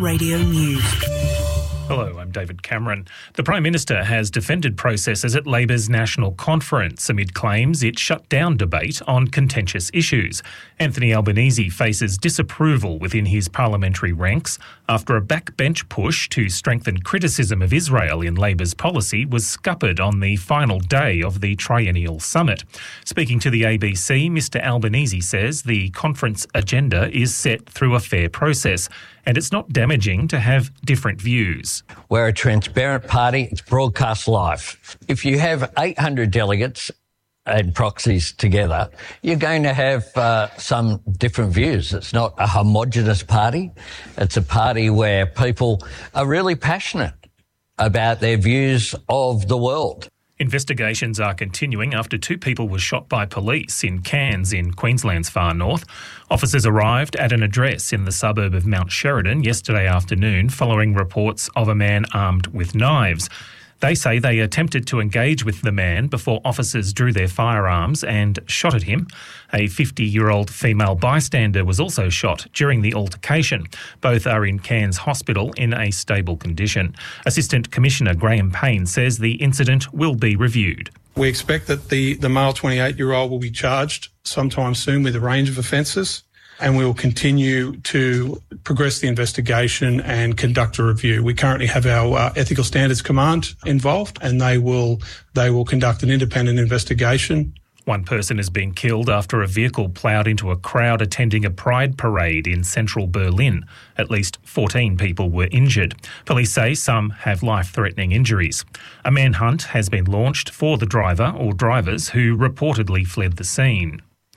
Radio News. Hello, I'm David Cameron. The Prime Minister has defended processes at Labor's National Conference amid claims it shut down debate on contentious issues. Anthony Albanese faces disapproval within his parliamentary ranks after a backbench push to strengthen criticism of Israel in Labor's policy was scuppered on the final day of the triennial summit. Speaking to the ABC, Mr Albanese says the conference agenda is set through a fair process and it's not damaging to have different views. We're a transparent party. It's broadcast live. If you have 800 delegates and proxies together, you're going to have some different views. It's not a homogenous party. It's a party where people are really passionate about their views of the world. Investigations are continuing after 2 people were shot by police in Cairns in Queensland's far north. Officers arrived at an address in the suburb of Mount Sheridan yesterday afternoon following reports of a man armed with knives. They say they attempted to engage with the man before officers drew their firearms and shot at him. A 50-year-old female bystander was also shot during the altercation. Both are in Cairns Hospital in a stable condition. Assistant Commissioner Graham Payne says the incident will be reviewed. We expect that the male 28-year-old will be charged sometime soon with a range of offences, and we will continue to progress the investigation and conduct a review. We currently have our Ethical Standards Command involved, and they will conduct an independent investigation. One person has been killed after a vehicle ploughed into a crowd attending a pride parade in central Berlin. At least 14 people were injured. Police say some have life-threatening injuries. A manhunt has been launched for the driver or drivers who reportedly fled the scene.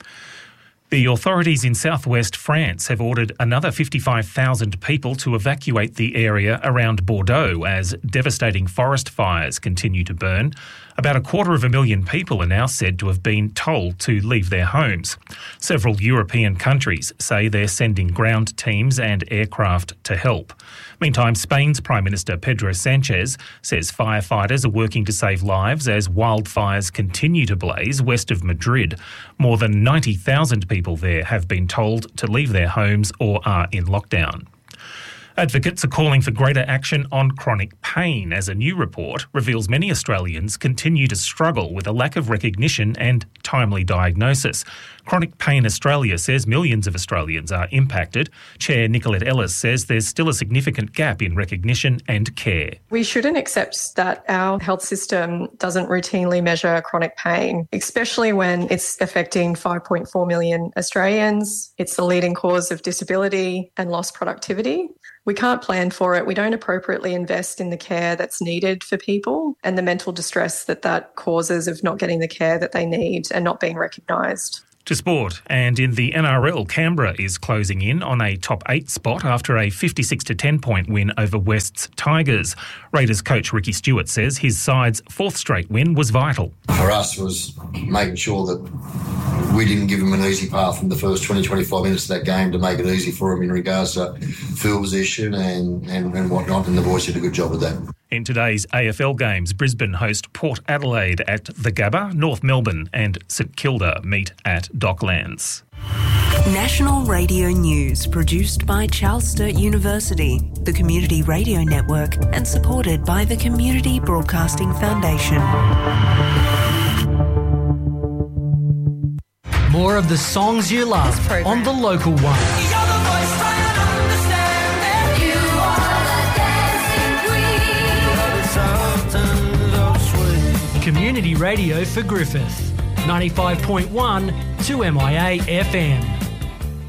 The authorities in southwest France have ordered another 55,000 people to evacuate the area around Bordeaux as devastating forest fires continue to burn. About 250,000 people are now said to have been told to leave their homes. Several European countries say they're sending ground teams and aircraft to help. Meantime, Spain's Prime Minister Pedro Sanchez says firefighters are working to save lives as wildfires continue to blaze west of Madrid. More than 90,000 people there have been told to leave their homes or are in lockdown. Advocates are calling for greater action on chronic pain as a new report reveals many Australians continue to struggle with a lack of recognition and timely diagnosis. Chronic Pain Australia says millions of Australians are impacted. Chair Nicolette Ellis says there's still a significant gap in recognition and care. We shouldn't accept that our health system doesn't routinely measure chronic pain, especially when it's affecting 5.4 million Australians. It's the leading cause of disability and lost productivity. We can't plan for it. We don't appropriately invest in the care that's needed for people and the mental distress that causes of not getting the care that they need and not being recognised. To sport, and in the NRL, Canberra is closing in on a top 8 spot after a 56-10 point win over West's Tigers. Raiders coach Ricky Stewart says his side's 4th straight win was vital. For us was making sure that we didn't give them an easy path from the first 20-25 minutes of that game to make it easy for them in regards to field position and whatnot, and the boys did a good job of that. In today's AFL games, Brisbane host Port Adelaide at the Gabba, North Melbourne and St Kilda meet at Docklands. National Radio News, produced by Charles Sturt University, the Community Radio Network, and supported by the Community Broadcasting Foundation. More of the songs you love on The Local One. Community radio for Griffith, 95.1 2MIA FM.